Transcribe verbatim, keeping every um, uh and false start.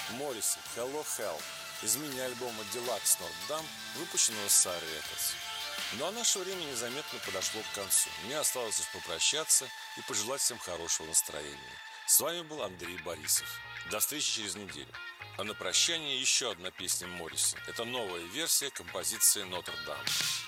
Morrissey, Hello Hell из мини-альбома Deluxe Notre Dame, выпущенного Sire Records. Ну а наше время незаметно подошло к концу. Мне осталось лишь попрощаться и пожелать всем хорошего настроения. С вами был Андрей Борисов. До встречи через неделю. А на прощание еще одна песня Морриси. Это новая версия композиции Notre Dame.